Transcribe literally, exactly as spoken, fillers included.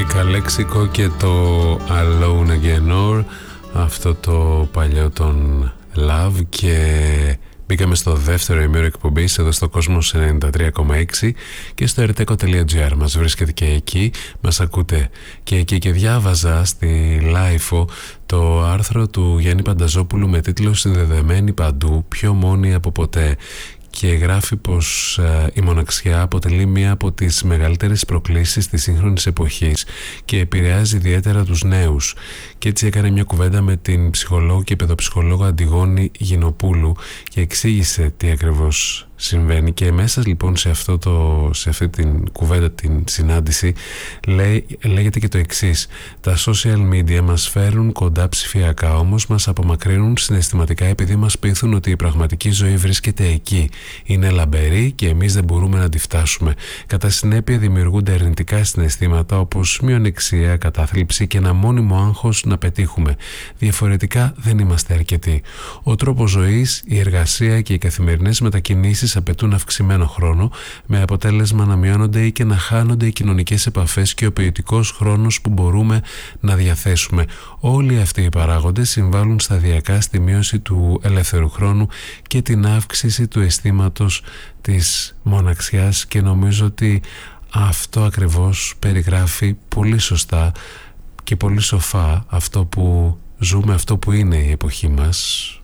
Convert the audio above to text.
Καλέξικο και το Alone Again Or, αυτό το παλιό των Love, και μπήκαμε στο δεύτερο ημίωρο εκπομπής εδώ στο Κόσμος ενενήντα τρία κόμμα έξι και στο ερτέκο τελεία τζι άρ μας βρίσκεται και εκεί, μας ακούτε και εκεί. Και διάβαζα στη Λάιφο το άρθρο του Γιάννη Πανταζόπουλου με τίτλο «Συνδεδεμένη παντού, πιο μόνη από ποτέ», και γράφει πως ε, η μοναξιά αποτελεί μία από τις μεγαλύτερες προκλήσεις της σύγχρονης εποχής και επηρεάζει ιδιαίτερα τους νέους. Και έτσι έκανε μια κουβέντα με την ψυχολόγο και παιδοψυχολόγο Αντιγόνη Γινοπούλου και εξήγησε τι ακριβώς συμβαίνει. Και μέσα λοιπόν σε, αυτό το, σε αυτή την κουβέντα, την συνάντηση, λέει, λέγεται και το εξής: τα social media μας φέρνουν κοντά ψηφιακά, όμως μας απομακρύνουν συναισθηματικά, επειδή μας πείθουν ότι η πραγματική ζωή βρίσκεται εκεί, είναι λαμπερή και εμείς δεν μπορούμε να τη φτάσουμε. Κατά συνέπεια δημιουργούνται αρνητικά συναισθήματα όπως μειονεξία, κατάθλιψη και ένα μόνιμο άγχος να πετύχουμε. Διαφορετικά δεν είμαστε αρκετοί. Ο τρόπος ζωής, η εργασία και οι καθημερινές μετακινήσεις απαιτούν αυξημένο χρόνο, με αποτέλεσμα να μειώνονται ή και να χάνονται οι κοινωνικές επαφές και ο ποιοτικός χρόνος που μπορούμε να διαθέσουμε. Όλοι αυτοί οι παράγοντες συμβάλλουν σταδιακά στη μείωση του ελεύθερου χρόνου και την αύξηση του αισθήματος της μοναξιάς, και νομίζω ότι αυτό ακριβώς περιγράφει πολύ σωστά και πολύ σοφά αυτό που ζούμε, αυτό που είναι η εποχή μας.